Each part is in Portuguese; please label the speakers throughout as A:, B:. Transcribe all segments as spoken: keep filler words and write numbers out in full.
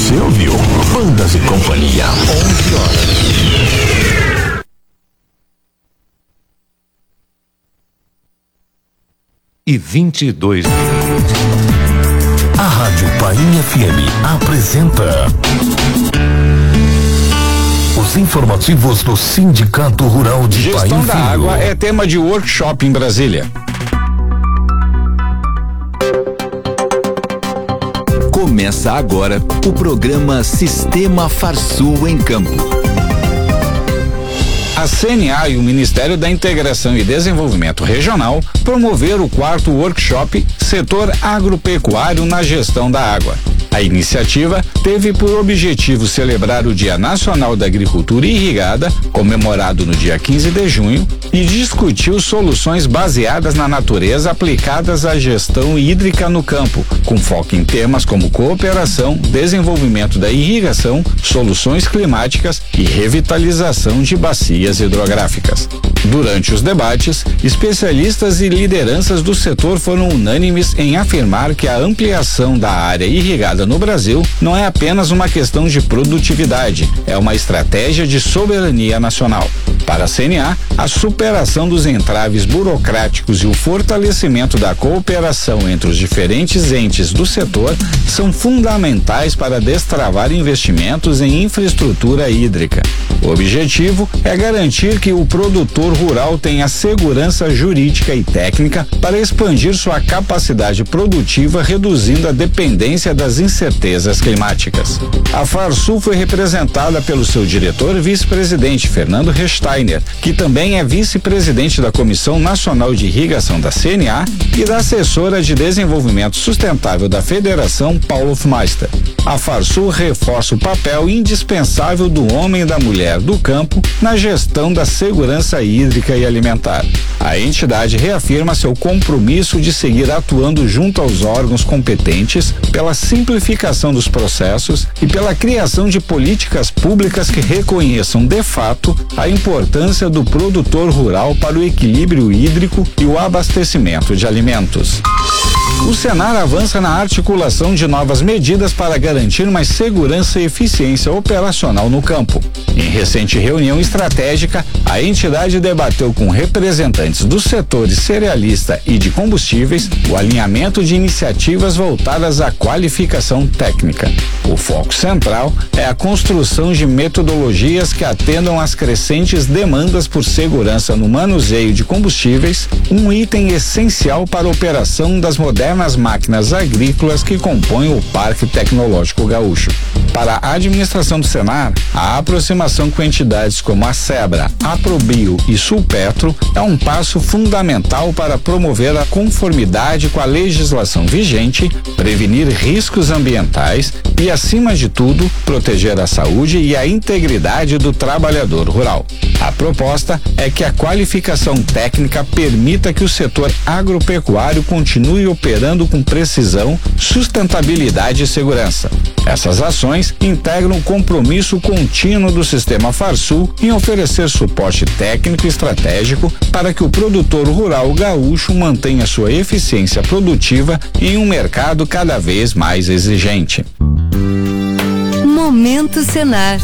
A: Você ouviu? Bandas e Companhia, onze horas. E vinte e dois minutos. A Rádio Painha F M apresenta os informativos do Sindicato Rural de Painha.
B: Gestão da água é tema de workshop em Brasília.
C: Começa agora o programa Sistema Farsul em Campo.
B: A C N A e o Ministério da Integração e Desenvolvimento Regional promoveram o quarto workshop Setor Agropecuário na Gestão da Água. A iniciativa teve por objetivo celebrar o Dia Nacional da Agricultura Irrigada, comemorado no dia quinze de junho, e discutiu soluções baseadas na natureza aplicadas à gestão hídrica no campo, com foco em temas como cooperação, desenvolvimento da irrigação, soluções climáticas e revitalização de bacias hidrográficas. Durante os debates, especialistas e lideranças do setor foram unânimes em afirmar que a ampliação da área irrigada no Brasil não é apenas uma questão de produtividade, é uma estratégia de soberania nacional. Para a C N A, a superação dos entraves burocráticos e o fortalecimento da cooperação entre os diferentes entes do setor são fundamentais para destravar investimentos em infraestrutura hídrica. O objetivo é garantir que o produtor rural tenha segurança jurídica e técnica para expandir sua capacidade produtiva, reduzindo a dependência das incertezas climáticas. A Farsul foi representada pelo seu diretor e vice-presidente, Fernando Rechsteiner, que também é vice-presidente da Comissão Nacional de Irrigação da C N A e da assessora de Desenvolvimento Sustentável da Federação, Paulo Hofmeister. A Farsul reforça o papel indispensável do homem e da mulher do campo na gestão da segurança hídrica e alimentar. A entidade reafirma seu compromisso de seguir atuando junto aos órgãos competentes pela simplificação dos processos e pela criação de políticas públicas que reconheçam de fato a importância do produtor rural para o equilíbrio hídrico e o abastecimento de alimentos. O Senar avança na articulação de novas medidas para garantir mais segurança e eficiência operacional no campo. Em recente reunião estratégica, a entidade debateu com representantes dos setores cerealista e de combustíveis o alinhamento de iniciativas voltadas à qualificação técnica. O foco central é a construção de metodologias que atendam às crescentes demandas por segurança no manuseio de combustíveis, um item essencial para a operação das modernas máquinas agrícolas que compõem o Parque Tecnológico Gaúcho. Para a administração do Senar, a aproximação com entidades como a SEBRA, a Aprobio e Sulpetro é um passo fundamental para promover a conformidade com a legislação vigente, prevenir riscos ambientais e, acima de tudo, proteger a saúde e a integridade do trabalhador rural. A proposta é que a qualificação técnica permita que o setor agropecuário continue operando com precisão, sustentabilidade e segurança. Essas ações integram o compromisso contínuo do sistema Farsul em oferecer suporte técnico e estratégico para que o produtor rural gaúcho mantenha sua eficiência produtiva em um mercado cada vez mais exigente.
D: Momento Senar.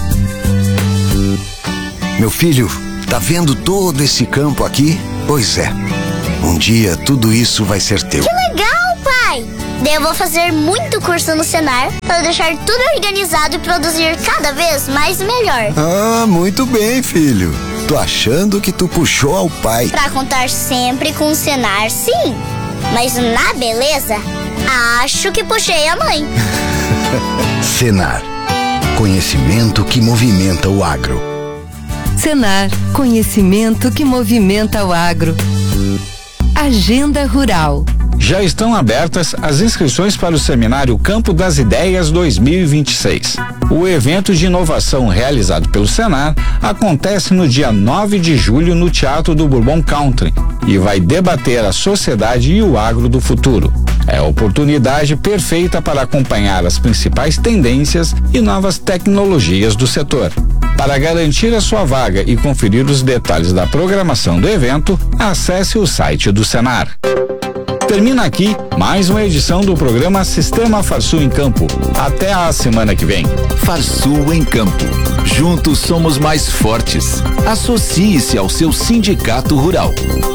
E: Meu filho, tá vendo todo esse campo aqui? Pois é, um dia tudo isso vai ser teu.
F: Que legal, pai! Daí eu vou fazer muito curso no Senar para deixar tudo organizado e produzir cada vez mais e melhor.
E: Ah, muito bem, filho. Tô achando que tu puxou ao pai.
F: Pra contar sempre com o Senar, sim. Mas na beleza, acho que puxei a mãe.
E: Senar. Conhecimento que movimenta o agro.
D: Senar. Conhecimento que movimenta o agro. Agenda Rural.
B: Já estão abertas as inscrições para o seminário Campo das Ideias dois mil e vinte e seis. O evento de inovação realizado pelo Senar acontece no dia nove de julho no Teatro do Bourbon Country e vai debater a sociedade e o agro do futuro. É a oportunidade perfeita para acompanhar as principais tendências e novas tecnologias do setor. Para garantir a sua vaga e conferir os detalhes da programação do evento, acesse o site do Senar. Termina aqui mais uma edição do programa Sistema Farsul em Campo. Até a semana que vem.
C: Farsul em Campo. Juntos somos mais fortes. Associe-se ao seu sindicato rural.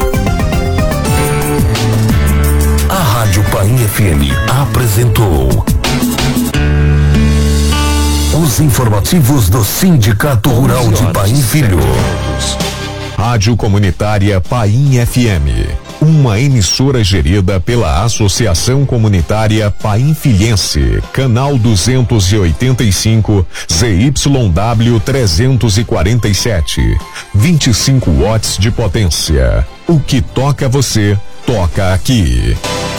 A: A Rádio Painha F M apresentou os informativos do Sindicato Rural de Paim Filho.
G: Rádio Comunitária Painha F M, uma emissora gerida pela Associação Comunitária Painfilhense, canal duzentos e oitenta e cinco, Z Y W trezentos e quarenta e sete, vinte e cinco watts de potência. O que toca você, toca aqui.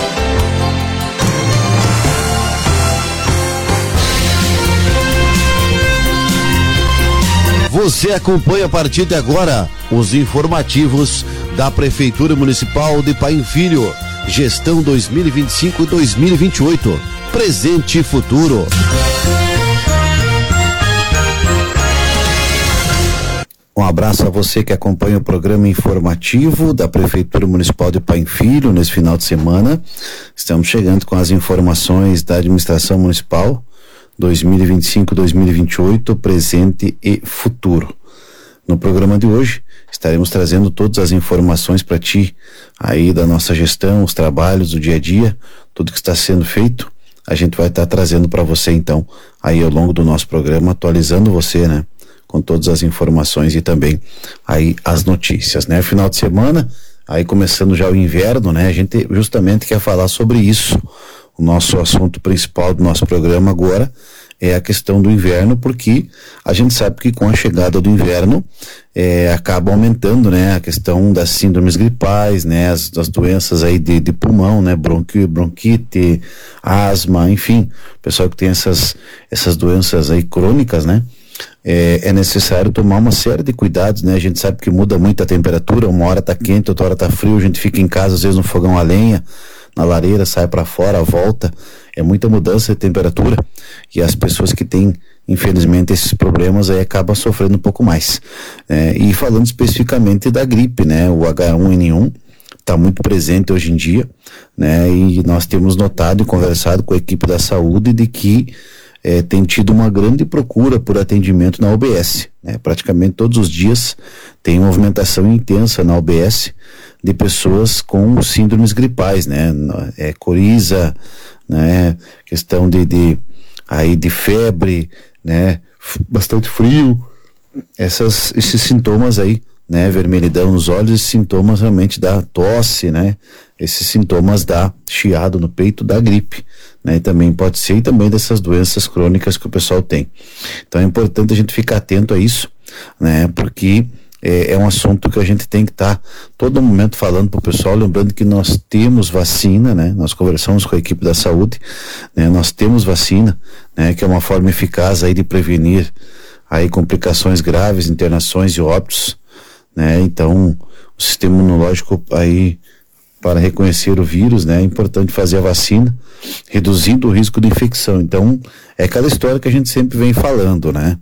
H: Você acompanha a partir de agora os informativos da Prefeitura Municipal de Paim Filho, gestão dois mil e vinte e cinco a dois mil e vinte e oito, presente e futuro. Um abraço a você que acompanha o programa informativo da Prefeitura Municipal de Paim Filho nesse final de semana. Estamos chegando com as informações da administração municipal dois mil e vinte e cinco a dois mil e vinte e oito, presente e futuro. No programa de hoje, estaremos trazendo todas as informações para ti aí da nossa gestão, os trabalhos do dia a dia, tudo que está sendo feito. A gente vai estar tá trazendo para você então, aí ao longo do nosso programa, atualizando você, né? Com todas as informações e também aí as notícias, né? Final de semana, aí começando já o inverno, né? A gente justamente quer falar sobre isso. O nosso assunto principal do nosso programa agora é a questão do inverno, porque a gente sabe que com a chegada do inverno é, acaba aumentando, né, a questão das síndromes gripais, né, as, das doenças aí de, de pulmão, né, bronqui, bronquite, asma, enfim, o pessoal que tem essas, essas doenças aí crônicas, né, é, é necessário tomar uma série de cuidados, né, a gente sabe que muda muito a temperatura, uma hora tá quente, outra hora tá frio, a gente fica em casa às vezes no fogão a lenha, na lareira, sai para fora, volta, é muita mudança de temperatura e as pessoas que têm, infelizmente, esses problemas aí acabam sofrendo um pouco mais, é, e falando especificamente da gripe, né, o H um N um está muito presente hoje em dia, né, e nós temos notado e conversado com a equipe da saúde de que é, tem tido uma grande procura por atendimento na U B S, né, praticamente todos os dias tem movimentação intensa na U B S de pessoas com síndromes gripais, né, é, coriza, né, questão de, de, aí de febre, né, bastante frio, essas, esses sintomas aí, né, vermelhidão nos olhos, esses sintomas realmente da tosse, né, esses sintomas da chiado no peito, da gripe, né, e também pode ser, e também dessas doenças crônicas que o pessoal tem. Então é importante a gente ficar atento a isso, né, porque É, é um assunto que a gente tem que estar tá, todo momento falando para o pessoal, lembrando que nós temos vacina, né? Nós conversamos com a equipe da saúde, né? Nós temos vacina, né? Que é uma forma eficaz aí de prevenir aí complicações graves, internações e óbitos, né? Então, o sistema imunológico aí para reconhecer o vírus, né? É importante fazer a vacina, reduzindo o risco de infecção. Então, é aquela história que a gente sempre vem falando, né?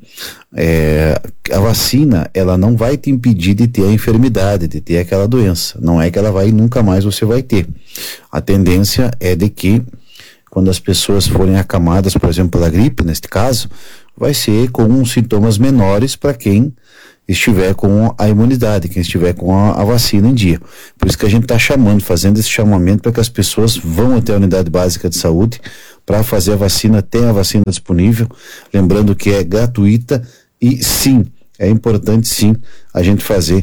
H: É, a vacina, ela não vai te impedir de ter a enfermidade, de ter aquela doença. Não é que ela vai, nunca mais você vai ter. A tendência é de que, quando as pessoas forem acamadas, por exemplo, pela gripe, neste caso, vai ser com sintomas menores para quem estiver com a imunidade, quem estiver com a, a vacina em dia. Por isso que a gente está chamando, fazendo esse chamamento para que as pessoas vão até a unidade básica de saúde para fazer a vacina, tem a vacina disponível, lembrando que é gratuita e sim, é importante sim a gente fazer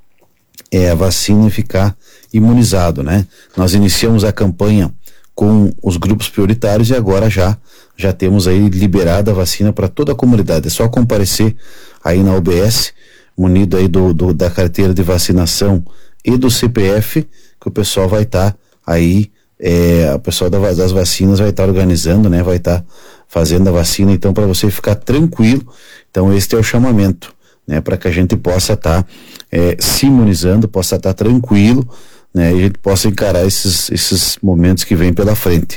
H: é, a vacina e ficar imunizado, né? Nós iniciamos a campanha com os grupos prioritários e agora já já temos aí liberada a vacina para toda a comunidade. É só comparecer aí na U B S, munido aí do, do, da carteira de vacinação e do C P F, que o pessoal vai estar tá aí, é, o pessoal da, das vacinas vai estar tá organizando, né, vai estar tá fazendo a vacina, então para você ficar tranquilo, então este é o chamamento, né, para que a gente possa estar tá, é, se imunizando, possa estar tá tranquilo, né, e a gente possa encarar esses, esses momentos que vêm pela frente,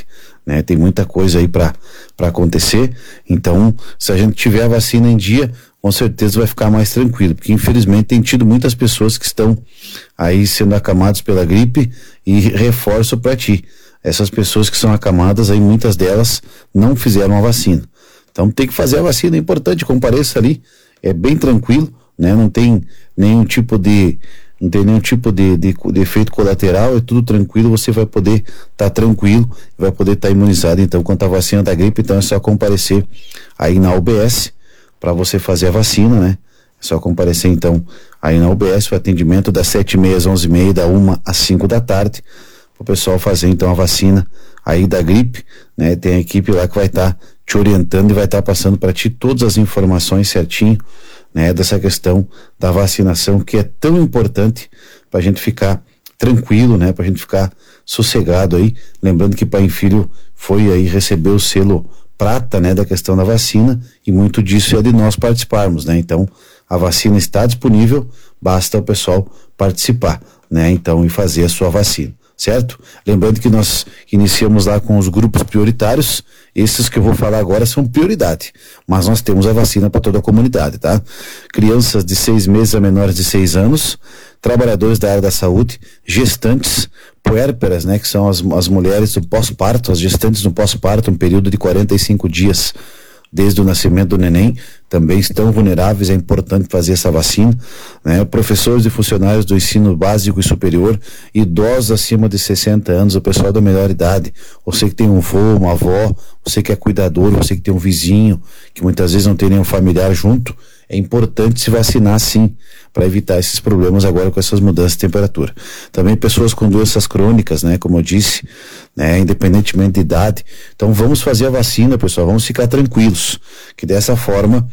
H: né? Tem muita coisa aí para para acontecer. Então, se a gente tiver a vacina em dia, com certeza vai ficar mais tranquilo, porque infelizmente tem tido muitas pessoas que estão aí sendo acamadas pela gripe, e reforço para ti, essas pessoas que são acamadas aí, muitas delas não fizeram a vacina. Então tem que fazer a vacina, é importante, compareça ali, é bem tranquilo, né? Não tem nenhum tipo de não tem nenhum tipo de, de, de efeito colateral, é tudo tranquilo, você vai poder estar tá tranquilo, vai poder estar tá imunizado. Então, quanto à vacina da gripe, então é só comparecer aí na U B S para você fazer a vacina, né? É só comparecer então aí na U B S, o atendimento das sete e meia às onze e meia, da uma às cinco da tarde, o pessoal fazer então a vacina aí da gripe, né? Tem a equipe lá que vai estar tá te orientando e vai estar tá passando para ti todas as informações certinho, né? Dessa questão da vacinação, que é tão importante para a gente ficar tranquilo, né? Para a gente ficar sossegado aí, lembrando que Pai e Filho foi aí receber o selo prata, né, da questão da vacina, e muito disso é de nós participarmos, né? Então, a vacina está disponível, basta o pessoal participar, né? Então, e fazer a sua vacina, certo? Lembrando que nós iniciamos lá com os grupos prioritários, esses que eu vou falar agora são prioridade, mas nós temos a vacina para toda a comunidade, tá? Crianças de seis meses a menores de seis anos, trabalhadores da área da saúde, gestantes, puérperas, né, que são as, as mulheres do pós-parto, as gestantes no pós-parto, um período de quarenta e cinco dias desde o nascimento do neném, também estão vulneráveis, é importante fazer essa vacina, né? Professores e funcionários do ensino básico e superior, idosos acima de sessenta anos, o pessoal da melhor idade, você que tem um avô, uma avó, você que é cuidador, você que tem um vizinho, que muitas vezes não tem nenhum familiar junto, é importante se vacinar sim, para evitar esses problemas agora com essas mudanças de temperatura. Também pessoas com doenças crônicas, né, como eu disse, né, independentemente de idade. Então vamos fazer a vacina, pessoal, vamos ficar tranquilos, que dessa forma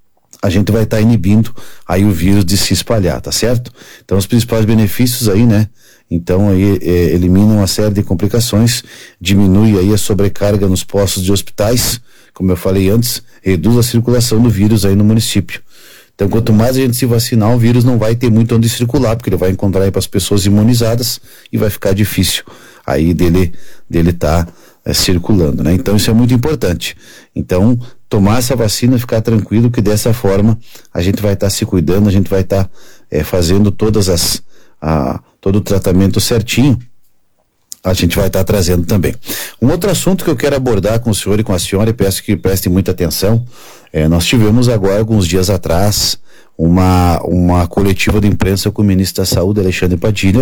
H: a gente vai estar tá inibindo aí o vírus de se espalhar, tá certo? Então os principais benefícios aí, né, então aí é, elimina uma série de complicações, diminui aí a sobrecarga nos postos de hospitais, como eu falei antes, reduz a circulação do vírus aí no município. Então, quanto mais a gente se vacinar, o vírus não vai ter muito onde circular, porque ele vai encontrar aí para as pessoas imunizadas e vai ficar difícil aí dele dele tá é, circulando, né? Então, isso é muito importante. Então, tomar essa vacina, ficar tranquilo, que dessa forma a gente vai estar tá se cuidando, a gente vai estar tá, é, fazendo todas as a, todo o tratamento certinho. A gente vai estar tá trazendo também. Um outro assunto que eu quero abordar com o senhor e com a senhora, e peço que prestem muita atenção, é, nós tivemos agora, alguns dias atrás, uma, uma coletiva de imprensa com o ministro da Saúde, Alexandre Padilha,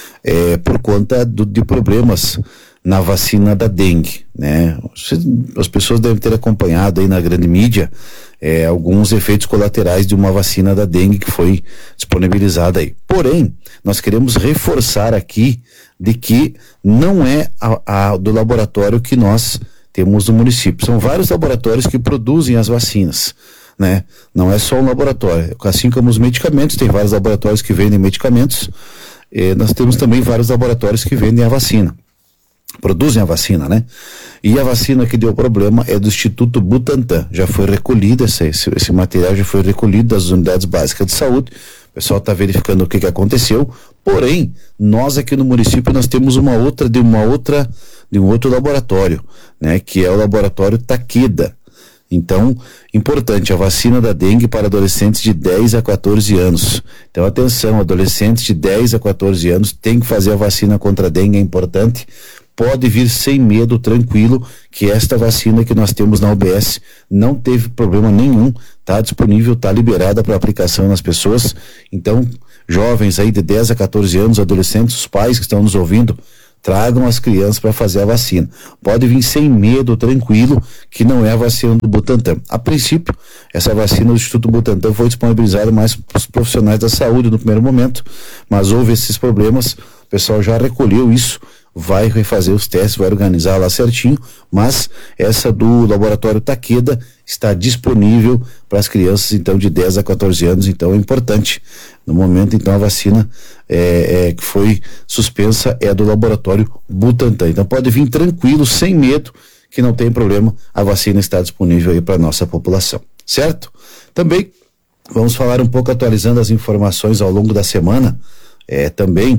H: é, por conta do, de problemas na vacina da dengue, né? As pessoas devem ter acompanhado aí na grande mídia é, alguns efeitos colaterais de uma vacina da dengue que foi disponibilizada aí. Porém, nós queremos reforçar aqui de que não é a, a do laboratório que nós temos no município. São vários laboratórios que produzem as vacinas, né? Não é só um laboratório. Assim como os medicamentos, tem vários laboratórios que vendem medicamentos, eh, nós temos também vários laboratórios que vendem a vacina. Produzem a vacina, né? E a vacina que deu problema é do Instituto Butantan. Já foi recolhida, esse, esse material já foi recolhido das unidades básicas de saúde. O pessoal está verificando o que, que aconteceu. Porém, nós aqui no município nós temos uma outra de uma outra de um outro laboratório, né? Que é o laboratório Takeda. Então, importante, a vacina da dengue para adolescentes de dez a quatorze anos. Então, atenção, adolescentes de dez a quatorze anos tem que fazer a vacina contra a dengue, é importante. Pode vir sem medo, tranquilo, que esta vacina que nós temos na U B S não teve problema nenhum, está disponível, está liberada para aplicação nas pessoas. Então, jovens aí de dez a quatorze anos, adolescentes, os pais que estão nos ouvindo, tragam as crianças para fazer a vacina. Pode vir sem medo, tranquilo, que não é a vacina do Butantan. A princípio, essa vacina do Instituto Butantan foi disponibilizada mais para os profissionais da saúde no primeiro momento, mas houve esses problemas, o pessoal já recolheu isso, vai refazer os testes, vai organizar lá certinho, mas essa do laboratório Takeda está disponível para as crianças então de dez a quatorze anos, então é importante. No momento então a vacina é, é, que foi suspensa é a do laboratório Butantan, então pode vir tranquilo, sem medo, que não tem problema, a vacina está disponível aí para a nossa população, certo? Também vamos falar um pouco, atualizando as informações ao longo da semana, é, também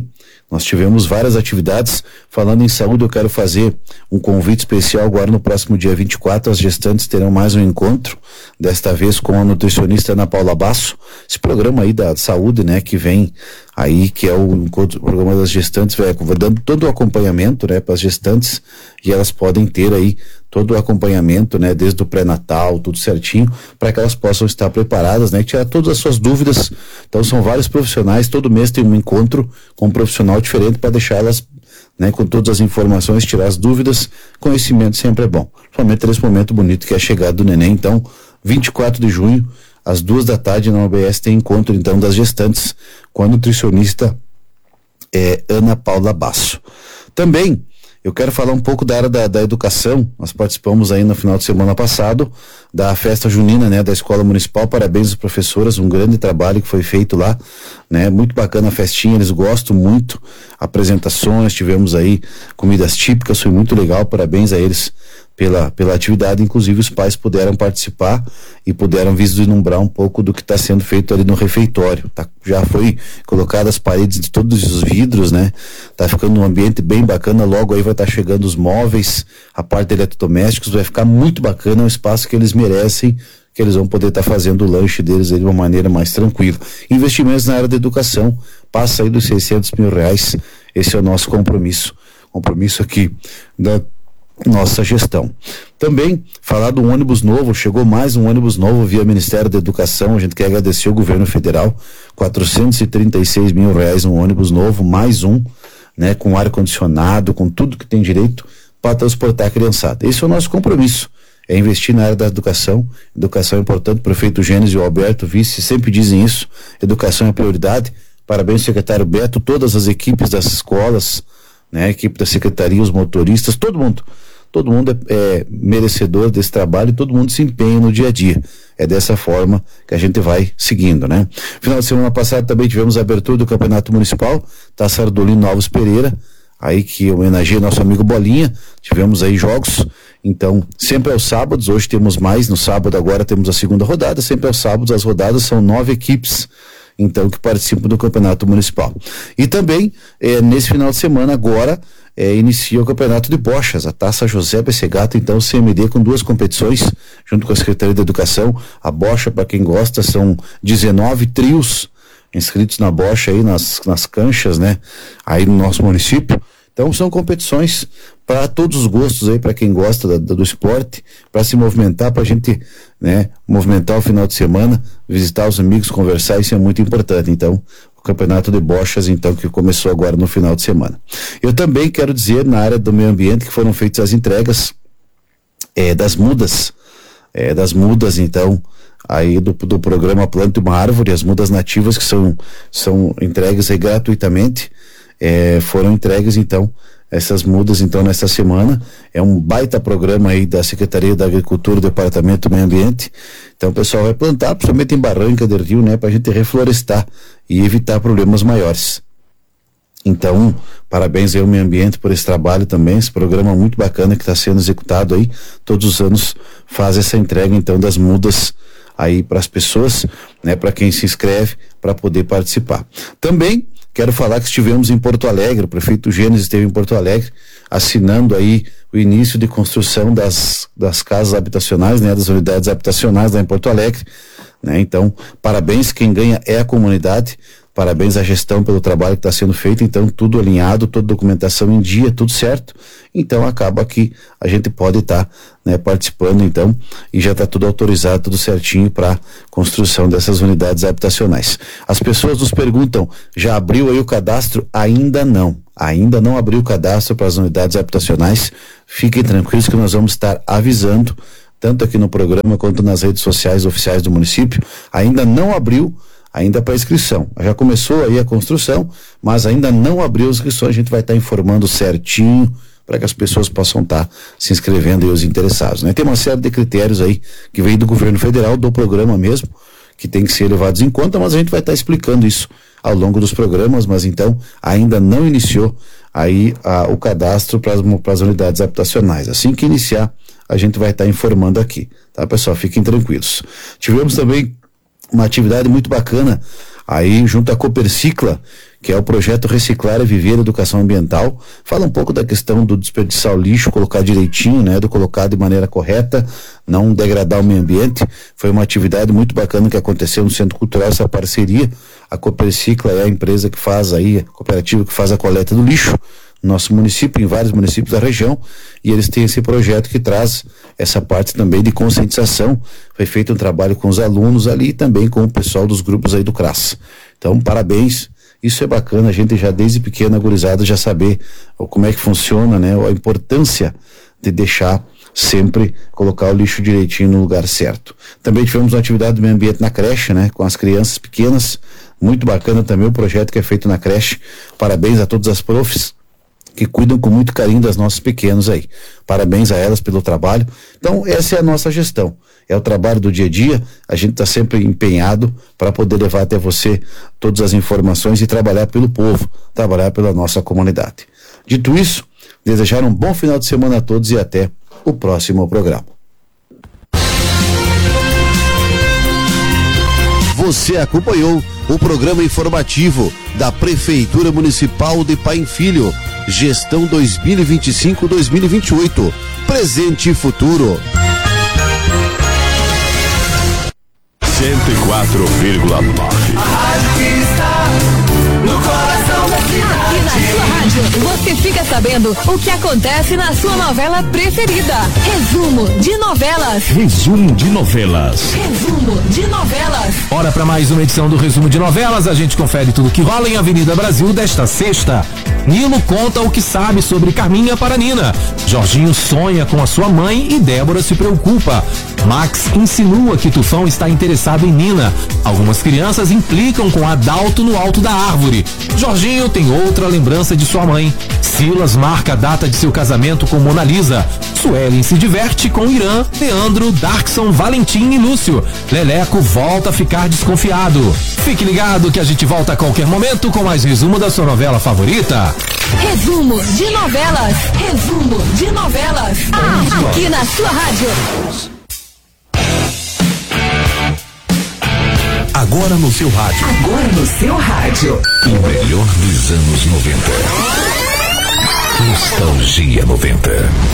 H: Nós tivemos várias atividades. Falando em saúde, eu quero fazer um convite especial agora no próximo dia vinte e quatro. As gestantes terão mais um encontro, desta vez com a nutricionista Ana Paula Basso. Esse programa aí da saúde, né, que vem aí, que é o, o programa das gestantes, vai dando todo o acompanhamento, né, para as gestantes, e elas podem ter aí todo o acompanhamento, né, desde o pré-natal, tudo certinho, para que elas possam estar preparadas, né, tirar todas as suas dúvidas. Então são vários profissionais, todo mês tem um encontro com um profissional diferente para deixar elas, né, com todas as informações, tirar as dúvidas. Conhecimento sempre é bom, principalmente nesse momento bonito que é a chegada do neném. Então, vinte e quatro de junho, às duas da tarde, na U B S, tem encontro então das gestantes com a nutricionista é, Ana Paula Basso. Também eu quero falar um pouco da área da, da educação. Nós participamos aí no final de semana passado da festa junina, né, da Escola Municipal. Parabéns às professoras, um grande trabalho que foi feito lá, né, muito bacana a festinha, eles gostam muito, apresentações, tivemos aí comidas típicas, foi muito legal, parabéns a eles pela, pela atividade. Inclusive os pais puderam participar e puderam vislumbrar um pouco do que está sendo feito ali no refeitório. Tá, já foi colocado as paredes de todos os vidros, né? Tá ficando um ambiente bem bacana. Logo aí vai estar tá chegando os móveis, a parte de eletrodomésticos, vai ficar muito bacana, é um espaço que eles merecem, que eles vão poder estar tá fazendo o lanche deles aí de uma maneira mais tranquila. Investimentos na área da educação, passa aí dos seiscentos mil reais, esse é o nosso compromisso, compromisso aqui da nossa gestão. Também falar do ônibus novo, chegou mais um ônibus novo via Ministério da Educação. A gente quer agradecer ao governo federal, quatrocentos e trinta e seis mil reais um ônibus novo, mais um, né, com ar condicionado, com tudo que tem direito para transportar a criançada. Esse é o nosso compromisso, é investir na área da educação. Educação é importante, o prefeito Gênesis e o Alberto Vice sempre dizem isso, educação é prioridade. Parabéns ao secretário Beto, todas as equipes das escolas, né, a equipe da secretaria, os motoristas, todo mundo, todo mundo é, é merecedor desse trabalho e todo mundo se empenha no dia a dia. É dessa forma que a gente vai seguindo, né? Final de semana passada também tivemos a abertura do Campeonato Municipal, Taça Ardolino Alves Pereira, aí que homenageia nosso amigo Bolinha. Tivemos aí jogos, então sempre aos sábados, hoje temos mais, no sábado agora temos a segunda rodada, sempre aos sábados as rodadas são nove equipes, então, que participam do Campeonato Municipal. E também, eh, nesse final de semana, agora, eh, inicia o Campeonato de Bochas, a Taça José Bessegato, então, C M D com duas competições, junto com a Secretaria da Educação. A bocha, para quem gosta, são dezenove trios inscritos na bocha aí, nas, nas canchas, né, aí no nosso município. Então, são competições para todos os gostos aí, para quem gosta da, da, do esporte, para se movimentar, para a gente, né, movimentar o final de semana, visitar os amigos, conversar, isso é muito importante. Então, o Campeonato de Bochas, então, que começou agora no final de semana. Eu também quero dizer, na área do meio ambiente, que foram feitas as entregas é, das mudas, é, das mudas, então, aí do, do programa Plante uma Árvore, as mudas nativas que são, são entregues aí gratuitamente. É, foram entregues então essas mudas então nesta semana. É um baita programa aí da Secretaria da Agricultura, do Departamento do Meio Ambiente. Então o pessoal vai plantar, principalmente em barranca de rio, né, pra gente reflorestar e evitar problemas maiores. Então, parabéns aí ao Meio Ambiente por esse trabalho também, esse programa muito bacana que está sendo executado aí, todos os anos faz essa entrega então das mudas aí para as pessoas, né, para quem se inscreve para poder participar. Também quero falar que estivemos em Porto Alegre, o prefeito Gênesis esteve em Porto Alegre, assinando aí o início de construção das, das casas habitacionais, né, das unidades habitacionais lá em Porto Alegre, né, então, parabéns, quem ganha é a comunidade, parabéns à gestão pelo trabalho que está sendo feito, então, tudo alinhado, toda documentação em dia, tudo certo, então acaba que a gente pode estar, tá, né, participando, então, e já está tudo autorizado, tudo certinho para construção dessas unidades habitacionais. As pessoas nos perguntam, já abriu aí o cadastro? Ainda não, ainda não abriu o cadastro para as unidades habitacionais. Fiquem tranquilos que nós vamos estar avisando, tanto aqui no programa quanto nas redes sociais oficiais do município. Ainda não abriu, ainda para inscrição. Já começou aí a construção, mas ainda não abriu as inscrições. A gente vai estar tá informando certinho para que as pessoas possam estar tá se inscrevendo e os interessados, né? Tem uma série de critérios aí que vem do governo federal, do programa mesmo, que tem que ser levados em conta, mas a gente vai estar tá explicando isso ao longo dos programas. Mas então ainda não iniciou aí a, o cadastro para as unidades habitacionais. Assim que iniciar, a gente vai estar tá informando aqui, tá, pessoal? Fiquem tranquilos. Tivemos também uma atividade muito bacana aí junto à Copercicla, que é o projeto Reciclar e Viver Educação Ambiental, fala um pouco da questão do desperdiçar o lixo, colocar direitinho, né, do colocar de maneira correta, não degradar o meio ambiente. Foi uma atividade muito bacana que aconteceu no Centro Cultural, essa parceria. A Copercicla é a empresa que faz aí, a cooperativa que faz a coleta do lixo no nosso município, em vários municípios da região, e eles têm esse projeto que traz essa parte também de conscientização. Foi feito um trabalho com os alunos ali e também com o pessoal dos grupos aí do CRAS. Então, parabéns. Isso é bacana, a gente já desde pequena, gurizada, já saber como é que funciona, né? A importância de deixar sempre colocar o lixo direitinho no lugar certo. Também tivemos uma atividade do meio ambiente na creche, né? Com as crianças pequenas, muito bacana também o projeto que é feito na creche. Parabéns a todas as profs que cuidam com muito carinho das nossos pequenos aí. Parabéns a elas pelo trabalho. Então, essa é a nossa gestão. É o trabalho do dia a dia, a gente está sempre empenhado para poder levar até você todas as informações e trabalhar pelo povo, trabalhar pela nossa comunidade. Dito isso, desejar um bom final de semana a todos e até o próximo programa.
I: Você acompanhou o programa informativo da Prefeitura Municipal de Paim Filho, gestão dois mil e vinte e cinco a dois mil e vinte e oito, presente e futuro.
A: cento e quatro vírgula nove.
J: A rádio que está no coração da cidade.
D: Aqui na sua rádio, você fica sabendo o que acontece na sua novela preferida. Resumo de novelas.
A: Resumo de novelas.
D: Resumo de novelas.
K: Hora para mais uma edição do Resumo de Novelas. A gente confere tudo que rola em Avenida Brasil desta sexta. Nilo conta o que sabe sobre Carminha para Nina. Jorginho sonha com a sua mãe e Débora se preocupa. Max insinua que Tufão está interessado em Nina. Algumas crianças implicam com Adalto no alto da árvore. Jorginho tem outra lembrança de sua mãe. Silas marca a data de seu casamento com Mona Lisa. Suelen se diverte com Irã, Leandro, Darkson, Valentim e Lúcio. Leleco volta a ficar desconfiado. Fique ligado que a gente volta a qualquer momento com mais resumo da sua novela favorita.
D: Resumo de novelas. Resumo de novelas. Ah, aqui na sua rádio.
A: Agora no seu rádio.
J: Agora no seu rádio.
A: O melhor dos anos noventa. Nostalgia noventa.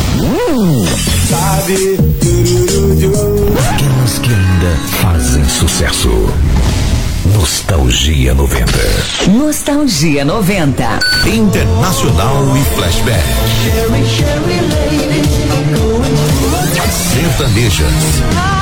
J: Sabe?
A: Aquelas que ainda fazem sucesso. Nostalgia noventa.
J: Nostalgia noventa.
A: Internacional e flashback. Sertanejas.